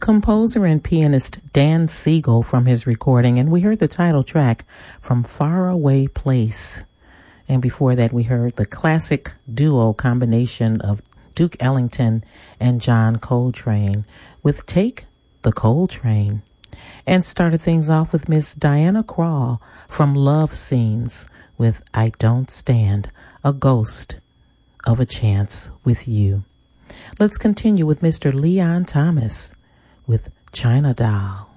composer and pianist Dan Siegel from his recording, and we heard the title track from Faraway Place. And before that, we heard the classic duo combination of Duke Ellington and John Coltrane with Take the Coltrane. And started things off with Miss Diana Krall from Love Scenes with I Don't Stand a Ghost of a Chance with You. Let's continue with Mr. Leon Thomas with China Doll.